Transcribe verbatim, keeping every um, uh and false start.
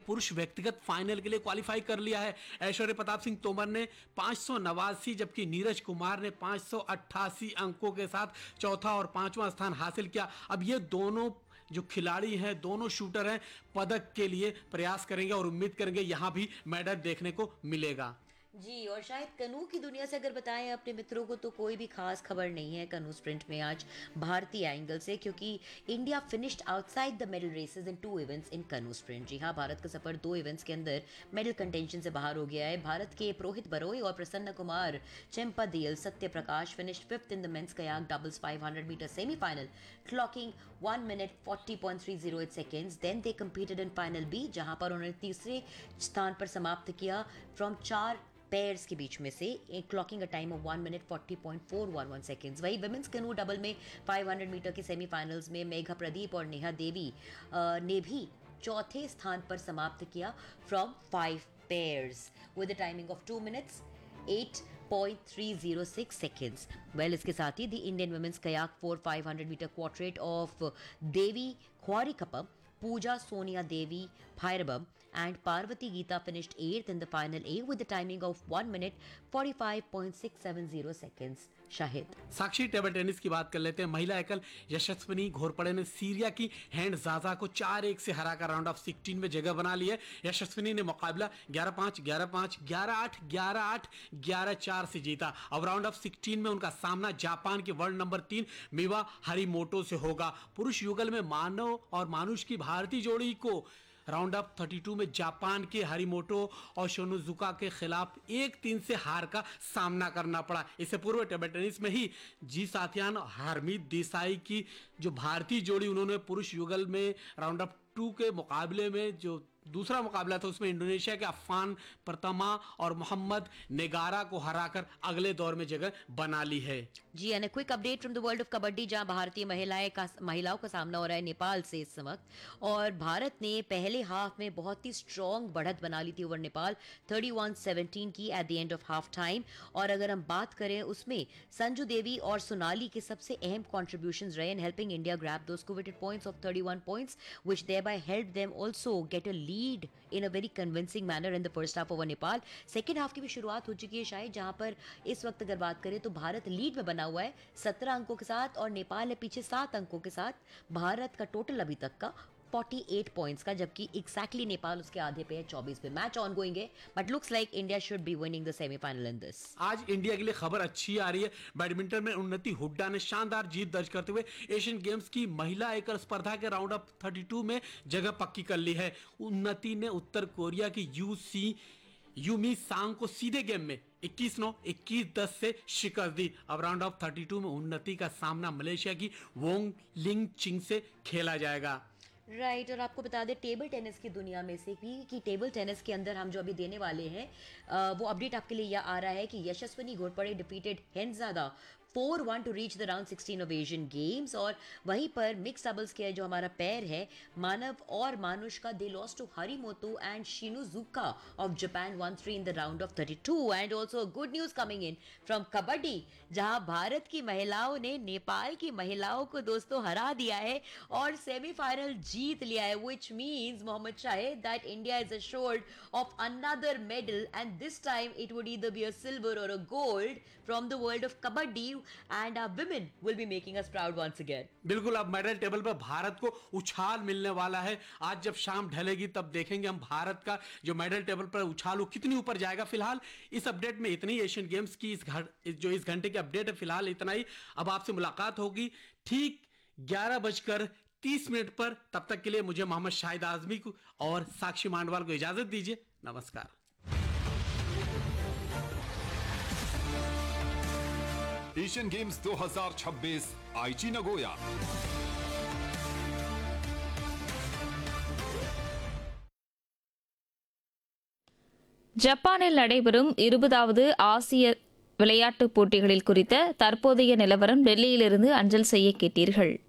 पुरुष व्यक्तिगत फाइनल के लिए क्वालिफाई कर लिया है। ऐश्वर्य प्रताप सिंह तोमर ने पाँच सौ नवासी जबकि नीरज कुमार ने पाँच सौ अट्ठासी अंकों के साथ चौथा और पांचवा स्थान हासिल किया। अब ये दोनों जो खिलाड़ी हैं, दोनों शूटर हैं, पदक के लिए प्रयास करेंगे और उम्मीद करेंगे यहां भी मेडल देखने को मिलेगा। जी, और शायद कनू की दुनिया से अगर बताएं अपने मित्रों को तो कोई भी खास खबर नहीं है कनू स्प्रिंट में आज भारतीय एंगल से, क्योंकि India finished outside the medal races in to events in कनू स्प्रिंट। जी हाँ, भारत का सफर दो इवेंट्स के अंदर मेडल कंटेंशन से बाहर हो गया है। भारत के प्रोहित बरोई और प्रसन्न Kumar चेम्पादियल Satya Prakash finished fifth in the mains kayak doubles five hundred metre semifinal, clocking one minute forty point three zero eight seconds. Then they competed in final B, जहां पर उन्होंने तीसरे स्थान पर समाप्त किया फ्रॉम चार पेयर्स के बीच में से, एक clocking a time of one minute forty point four one one seconds. वही विमेंस कैनू डबल में फाइव हंड्रेड मीटर के सेमीफाइनल्स में मेघा प्रदीप और नेहा देवी अ, ने भी चौथे स्थान पर समाप्त किया from five pairs with the timing of two minutes at point three zero six seconds. Well, इसके साथ ही the Indian women's kayak four five hundred metre क्वार्टरेट of Devi ख्वारिकपम, Pooja Sonia Devi Bhairabam and Parvati Geeta finished eighth in the final A with the timing of one minute forty-five point six seven zero seconds. Shahid Sakshi, table tennis की बात कर लेते हैं। महिला एकल यशस्विनी घोरपड़े ने Syria की hand जाजा को चार एक से हराकर राउंड ऑफ सिक्सटीन में जगह बना ली है। यशस्विनी ने मुकाबला ग्यारह पाँच, ग्यारह पाँच, ग्यारह आठ, ग्यारह आठ, ग्यारह चार से जीता। अब राउंड ऑफ सिक्सटीन में उनका सामना जापान के वर्ल्ड नंबर तीन मिवा हरिमोटो से होगा। पुरुष युगल में मानव और मानुष की भारतीय जोड़ी को राउंड ऑफ थर्टी टू में जापान के हरिमोटो और शोनोजुका के खिलाफ एक तीन से हार का सामना करना पड़ा। इससे पूर्व टेबल टेनिस में ही जी साथियान और हरमीत देसाई की जो भारतीय जोड़ी, उन्होंने पुरुष युगल में राउंड ऑफ टू के मुकाबले में जो दूसरा मुकाबला था उसमें इंडोनेशिया के अफान प्रथमा और मोहम्मद नेगारा को हराकर अगले दौर में जगह बना ली है। जी, and quick update from the world of kabaddi, जहां भारतीय महिलाएं का महिलाओं का सामना हो रहा है नेपाल से इस वक्त, और भारत ने पहले हाफ में बहुत ही स्ट्रॉन्ग बढ़त बना ली थी over Nepal thirty one seventeen की at the end of half time. और अगर हम बात करें उसमें संजू देवी और सोनाली के सबसे अहम कॉन्ट्रीब्यूशंस रहे in helping India grab those coveted points of thirty one points which thereby helped them also get a lead in a very convincing manner in the first half over Nepal. Second half की भी शुरुआत हो चुकी है शायद, जहां पर इस वक्त अगर बात करें तो भारत लीड में बना हुआ है सत्रह अंकों के साथ और नेपाल है पीछे सात अंकों के साथ। भारत का टोटल अभी तक का अड़तालीस पॉइंट्स का, जबकि एग्जैक्टली नेपाल उसके आधे पे है चौबीस पे। मैच ऑन गोइंग है but looks like India should be winning the semifinal in this. आज इंडिया के लिए खबर अच्छी आ रही है। बैडमिंटन में उन्नति हुड्डा ने शानदार जीत दर्ज करते हुए एशियन गेम्स की महिला एकल स्पर्धा के राउंड ऑफ थर्टी टू में जगह पक्की कर ली है। उन्नति ने उत्तर कोरिया की यू सी यूमी सांग को सीधे गेम में इक्कीस नौ, इक्कीस दस से शिकस्त दी। अब राउंड ऑफ थर्टी टू में उन्नति का सामना मलेशिया की वोंग लिंग चिंग से खेला जाएगा। राइट right, और आपको बता दें टेबल टेनिस की दुनिया में से भी कि टेबल टेनिस के अंदर हम जो अभी देने वाले हैं आ, वो अपडेट आपके लिए यह आ रहा है कि यशस्विनी Ghorpade defeated हेंजादा four one two reach the round sixteen of Asian games. और वहीं पर मिक्स डबल्स के जो हमारा पैर है मानव और मानुष का, they lost to हरिमोतो and शिनुजुका of Japan one three in the round of thirty two. And also good news coming in from kabaddi, जहां भारत की महिलाओं ने नेपाल की महिलाओं को दोस्तों हरा दिया है और सेमीफाइनल जीत लिया है, which means Mohammad Shahid that India is assured of another medal and this time it would either be a silver or a gold from the world of kabaddi and our women will be making us proud once again. बिल्कुल, अब medal table पर भारत को उछाल मिलने वाला है। आज जब शाम ढलेगी तब देखेंगे हम भारत का जो मेडल टेबल पर उछाल वो कितनी ऊपर जाएगा। फिलहाल इस अपडेट में इतनी, एशियन गेम्स की इस घर जो इस घंटे की अपडेट है फिलहाल इतना ही। अब आपसे मुलाकात होगी ठीक ग्यारह बजकर तीस मिनट पर। तब तक के लिए मुझे मोहम्मद शाहिद आजमी को और साक्षी मांडवाल को इजाजत दीजिए। नमस्कार। एशियन गेम्स दो हज़ार छब्बीस आईची नगोया। ஜப்பானில் நடைபெறும் இருபதாவது ஆசிய விளையாட்டுப் போட்டிகளில் குறித்த தற்போதைய நிலவரம் டெல்லியிலிருந்து அஞ்சல் செய்ய கேட்டீர்கள்.